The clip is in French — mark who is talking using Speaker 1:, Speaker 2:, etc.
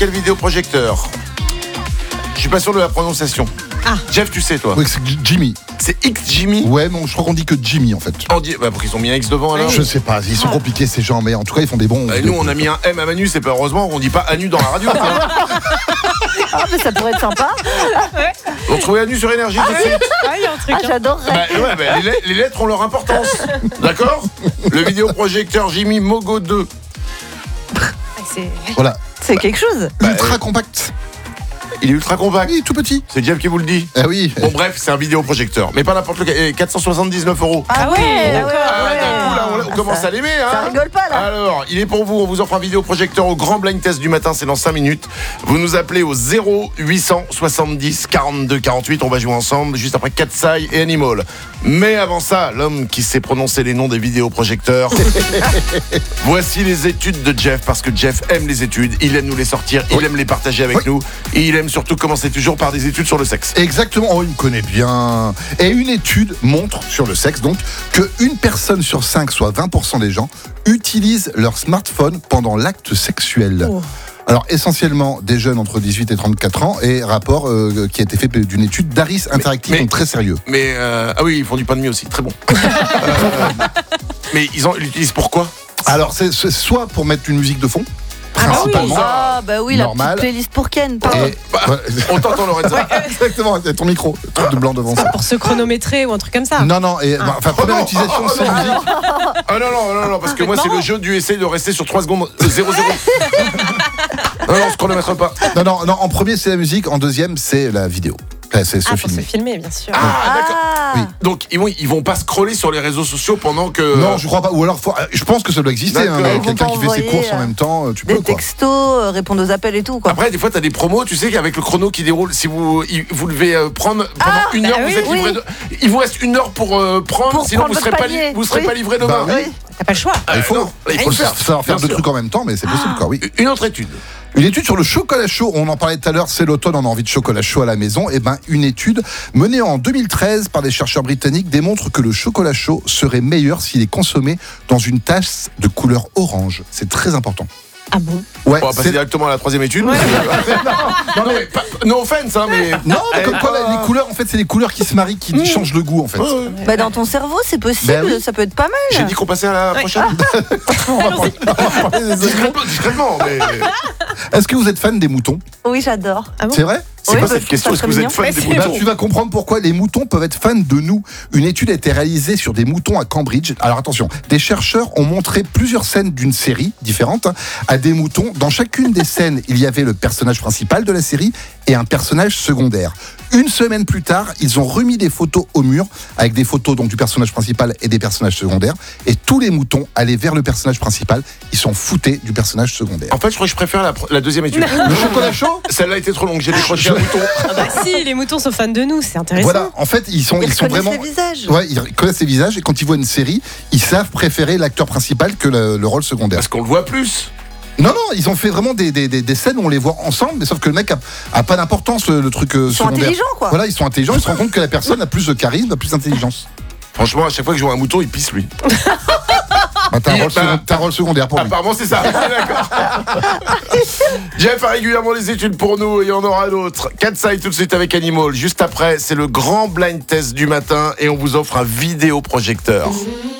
Speaker 1: quel vidéoprojecteur? Je suis pas sûr de la prononciation.
Speaker 2: Ah.
Speaker 1: Jeff, tu sais toi?
Speaker 3: Oui, c'est Jimmy.
Speaker 1: C'est X Jimmy?
Speaker 3: Ouais, mais je crois qu'on dit que Jimmy en fait.
Speaker 1: On dit, bah, pour qu'ils ont mis un X devant alors.
Speaker 3: Je sais pas, ils sont compliqués ces gens, mais en tout cas ils font des bons.
Speaker 1: Et nous on a mis un M à Manu, c'est pas heureusement, on dit pas Anu dans la radio.
Speaker 4: Ah, mais ça pourrait être sympa.
Speaker 1: On trouvait Anu sur Énergie tout de suite.
Speaker 2: Ah, il y a un truc.
Speaker 4: Ah, j'adorerais.
Speaker 1: Les lettres ont leur importance. D'accord? Le vidéoprojecteur Jimmy Mogo 2.
Speaker 3: Voilà,
Speaker 4: C'est quelque chose.
Speaker 3: ultra compact.
Speaker 1: Il est ultra compact.
Speaker 3: Oui, tout petit.
Speaker 1: C'est Jeff qui vous le dit.
Speaker 3: Ah oui.
Speaker 1: Bon bref, c'est un vidéoprojecteur. Mais pas n'importe lequel. 479 €.
Speaker 4: Ah ouais,
Speaker 1: d'un coup, là, on commence à l'aimer.
Speaker 4: Ça
Speaker 1: Hein.
Speaker 4: rigole pas là.
Speaker 1: Alors, il est pour vous. On vous offre un vidéoprojecteur au grand blind test du matin. C'est dans 5 minutes. Vous nous appelez au 0870 42 48. On va jouer ensemble juste après Katsai et Animal. Mais avant ça, l'homme qui sait prononcer les noms des vidéoprojecteurs. Voici les études de Jeff. Parce que Jeff aime les études. Il aime nous les sortir. Il aime les partager avec nous. Et il aime surtout commencer toujours par des études sur le sexe.
Speaker 3: Exactement, oh, il me connaît bien. Et une étude montre sur le sexe donc que une personne sur 5, soit 20% des gens, utilisent leur smartphone pendant l'acte sexuel.
Speaker 2: Oh.
Speaker 3: Alors essentiellement des jeunes entre 18 et 34 ans et rapport qui a été fait d'une étude d'Aris Interactive, donc très sérieux.
Speaker 1: Mais ah oui, ils font du pain de mie aussi, très bon. Mais ils l'utilisent pour quoi?
Speaker 3: Alors c'est soit pour mettre une musique de fond,
Speaker 2: bah oui.
Speaker 3: principalement.
Speaker 4: Ah bah oui, la
Speaker 3: Normal.
Speaker 4: petite playlist pour Ken.
Speaker 3: Et-
Speaker 1: On t'entend Lorenza.
Speaker 3: Exactement, il y a ton micro, le truc de blanc devant ça.
Speaker 2: Pour se chronométrer ou un truc comme ça.
Speaker 3: Non, et première utilisation, c'est musique.
Speaker 1: Ah non, parce que moi c'est le jeu du essayer de rester sur 3 secondes 0-0. Non, on se chronomètre pas.
Speaker 3: Non, en premier c'est la musique, en deuxième c'est la vidéo. C'est se
Speaker 2: Pour se
Speaker 3: filmer.
Speaker 2: filmer, bien sûr.
Speaker 1: Ah, d'accord.
Speaker 4: Ah.
Speaker 3: Oui.
Speaker 1: Donc ils vont pas scroller sur les réseaux sociaux pendant que.
Speaker 3: Non, je crois pas. Ou alors, je pense que ça doit exister.
Speaker 1: D'accord. Ils vont
Speaker 3: Quelqu'un
Speaker 4: pas
Speaker 3: qui fait ses
Speaker 4: envoyer,
Speaker 3: courses en même temps, tu peux
Speaker 4: Des
Speaker 3: quoi.
Speaker 4: textos, répondre aux appels et tout quoi.
Speaker 1: Après, des fois, t'as des promos, tu sais qu'avec le chrono qui déroule, si vous devez prendre pendant une heure, vous êtes
Speaker 4: oui.
Speaker 1: livré. Il vous reste une heure pour prendre,
Speaker 4: Pour
Speaker 1: sinon
Speaker 4: prendre
Speaker 1: vous serez
Speaker 4: votre
Speaker 1: pas,
Speaker 4: panier.
Speaker 1: vous serez
Speaker 4: Oui.
Speaker 1: pas livré demain.
Speaker 3: Bah oui.
Speaker 2: T'as pas le choix.
Speaker 3: Il faut,
Speaker 1: non, là, il faut le faire.
Speaker 3: savoir faire
Speaker 1: Bien
Speaker 3: deux
Speaker 1: sûr.
Speaker 3: trucs en même temps, mais c'est possible quoi, oui.
Speaker 1: Une autre étude.
Speaker 3: Une étude sur le chocolat chaud, on en parlait tout à l'heure, c'est l'automne, on a envie de chocolat chaud à la maison. Et ben, une étude menée en 2013 par des chercheurs britanniques démontre que le chocolat chaud serait meilleur s'il est consommé dans une tasse de couleur orange. C'est très important.
Speaker 2: Ah bon?
Speaker 3: Ouais,
Speaker 1: On va passer directement à la troisième étude.
Speaker 3: non,
Speaker 1: mais no offense, hein, mais.
Speaker 3: non, mais comme quoi les couleurs, en fait, c'est les couleurs qui se marient, qui changent le goût, en fait.
Speaker 4: Bah dans ton cerveau c'est possible,
Speaker 3: Bah oui.
Speaker 4: ça peut être pas mal.
Speaker 1: J'ai dit qu'on passait à la prochaine. Discrètement, mais.
Speaker 3: Est-ce que vous êtes fan des moutons?
Speaker 4: Oui j'adore.
Speaker 2: Ah bon?
Speaker 3: C'est vrai?
Speaker 1: C'est
Speaker 4: Oui,
Speaker 1: quoi
Speaker 4: bah,
Speaker 1: cette
Speaker 4: je
Speaker 1: question?
Speaker 4: trouve
Speaker 1: Est-ce
Speaker 4: ça
Speaker 1: que vous
Speaker 4: très
Speaker 1: êtes fan
Speaker 2: mignon.
Speaker 1: des
Speaker 2: Mais
Speaker 1: moutons?
Speaker 3: Tu vas comprendre pourquoi les moutons peuvent être fans de nous. Une étude a été réalisée sur des moutons à Cambridge. Alors attention, des chercheurs ont montré plusieurs scènes d'une série différente à des moutons. Dans chacune des scènes, il y avait le personnage principal de la série et un personnage secondaire. Une semaine plus tard, ils ont remis des photos au mur avec des photos donc du personnage principal et des personnages secondaires. Et tous les moutons allaient vers le personnage principal. Ils s'en foutaient du personnage secondaire.
Speaker 1: En fait, je crois que je préfère la deuxième étude.
Speaker 3: Le chocolat chaud?
Speaker 1: Celle-là était trop longue, j'ai décroché un bouton.
Speaker 2: Ah bah si, les moutons sont fans de nous, c'est intéressant.
Speaker 3: Voilà, en fait, ils sont
Speaker 4: Ils
Speaker 3: vraiment.
Speaker 4: les visages.
Speaker 3: Ouais, ils connaissent les visages et quand ils voient une série, ils savent préférer l'acteur principal que le rôle secondaire.
Speaker 1: Parce qu'on le voit plus.
Speaker 3: Non, ils ont fait vraiment des scènes où on les voit ensemble, mais sauf que le mec a pas d'importance, le truc
Speaker 4: Ils sont
Speaker 3: secondaire.
Speaker 4: intelligents quoi.
Speaker 3: Voilà, ils sont intelligents, ils se rendent compte que la personne a plus de charisme, a plus d'intelligence.
Speaker 1: Franchement, à chaque fois que je vois un mouton, il pisse lui.
Speaker 3: Bah, t'as un rôle secondaire pour lui.
Speaker 1: Apparemment, c'est ça. D'accord. Jeff a régulièrement les études pour nous et il y en aura d'autres. Katsai tout de suite avec Animal. Juste après, c'est le grand blind test du matin et on vous offre un vidéoprojecteur.